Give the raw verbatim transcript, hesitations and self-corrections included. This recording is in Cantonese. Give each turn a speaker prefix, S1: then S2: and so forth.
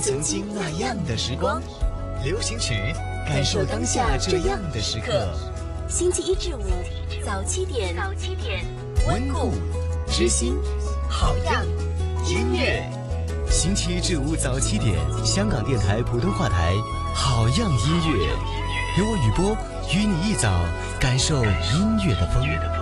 S1: 曾经那样的时光。流行曲，感受当下这样的时刻。
S2: 星期一至五早七点，
S3: 早七点，
S1: 温故知新，好样音乐。星期一至五早七点，香港电台普通话台，好样音乐，由我雨波与你一早感受音乐的风。